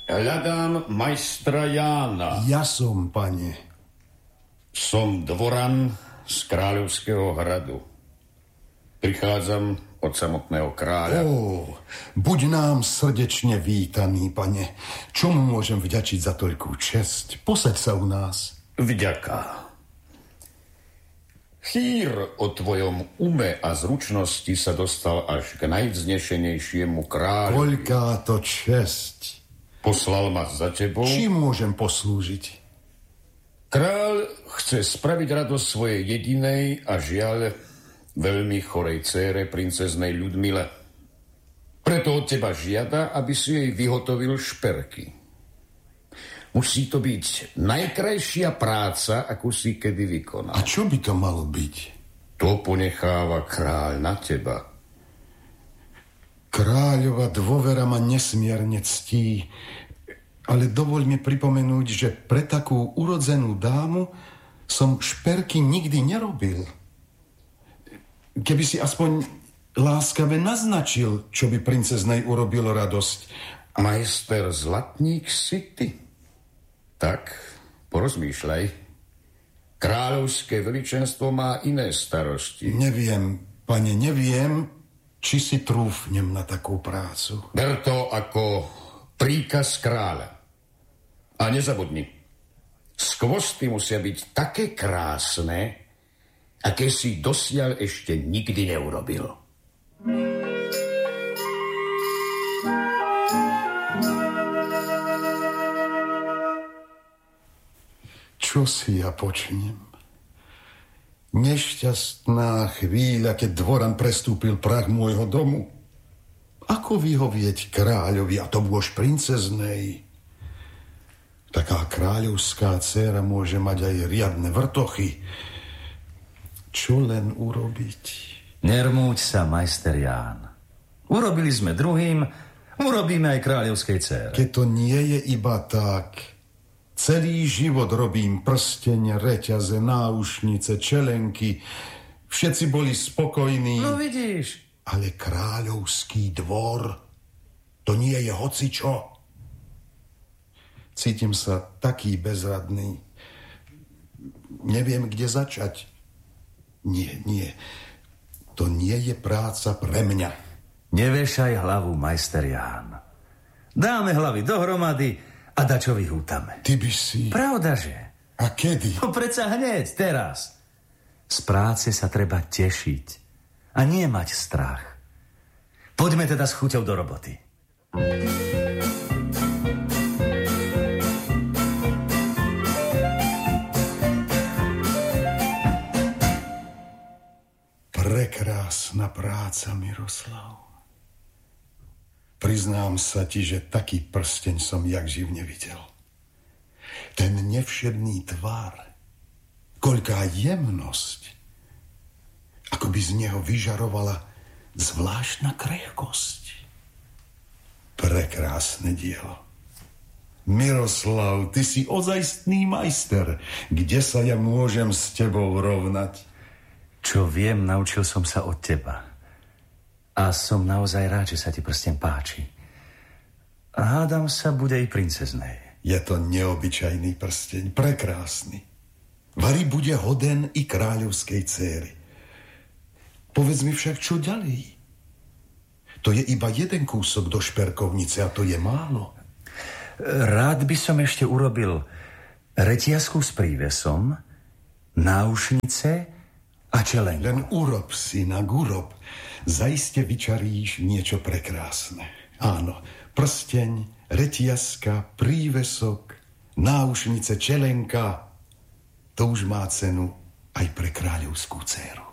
Hľadám majstra Jána. Ja som, pane. Som dvoran z kráľovského hradu. Prichádzam od samotného kráľa. Buď nám srdečne vítaný, pane. Čomu môžem vďačiť za toľkú česť? Posaď sa u nás. Vďaka. Chýr o tvojom ume a zručnosti sa dostal až k najvznešenejšiemu kráľu. Koľká to česť. Poslal ma za tebou. Čím môžem poslúžiť? Kráľ chce spraviť radosť svojej jedinej a žiaľ veľmi chorej dcére, princeznej Ľudmile. Preto od teba žiada, aby si jej vyhotovil šperky. Musí to byť najkrajšia práca, akú si kedy vykonal. A čo by to malo byť? To ponecháva kráľ na teba. Kráľova dôvera ma nesmierne ctí, ale dovoľ mi pripomenúť, že pre takú urodzenú dámu som šperky nikdy nerobil. Keby si aspoň láskave naznačil, čo by princeznej urobilo radosť. Majster Zlatník si ty. Tak, porozmýšľaj. Kráľovské veličenstvo má iné starosti. Neviem, pane, neviem, či si trúfnem na takú prácu. Ber to ako príkaz kráľa. A nezabudni, skvosty musia byť také krásne, aké si dosiaľ ešte nikdy neurobil. Čo si ja počnem? Nešťastná chvíľa, keď dvoran prestúpil prah môjho domu. Ako vyhovieť kráľovi, a to bôž princeznej? Taká kráľovská dcéra môže mať aj riadne vrtochy. Čo len urobiť? Nermúť sa, majster Ján. Urobili sme druhým, urobíme aj kráľovskej dcére. Keď to nie je iba tak... Celý život robím prsteň, reťaze, náušnice, čelenky. Všetci boli spokojní. No vidíš. Ale kráľovský dvor, to nie je hocičo. Cítim sa taký bezradný. Neviem, kde začať. Nie. To nie je práca pre mňa. Nevešaj hlavu, majster Ján. Dáme hlavy dohromady a dačo vyhútame. Ty by si... Pravdaže? A kedy? No predsa hneď, teraz. Z práce sa treba tešiť a nie mať strach. Poďme teda s chuťou do roboty. Prekrásna práca, Miroslav. Priznám sa ti, že taký prsteň som jak živ nevidel. Ten nevšedný tvár, koľká jemnosť, ako by z neho vyžarovala zvláštna krehkosť. Prekrásne dielo. Miroslav, ty si ozajstný majster. Kde sa ja môžem s tebou rovnať? Čo viem, naučil som sa od teba. A som naozaj rád, že sa ti prsteň páči. A hádam sa, bude i princeznej. Je to neobyčajný prsteň, prekrásny. Vari bude hoden i kráľovskej céry. Povedz mi však, čo ďalej? To je iba jeden kúsok do šperkovnice a to je málo. Rád by som ešte urobil reťazku s prívesom, náušnice a čelenku. Len urob, synak, urob. Zaiste vyčaríš niečo prekrásne. Áno, prsteň, reťazka, prívesok, náušnice, čelenka. To už má cenu aj pre kráľovskú dcéru.